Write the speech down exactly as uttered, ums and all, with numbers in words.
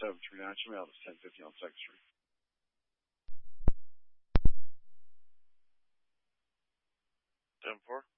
seven three nine. Show me out. It's ten fifty on Second Street. Seven four.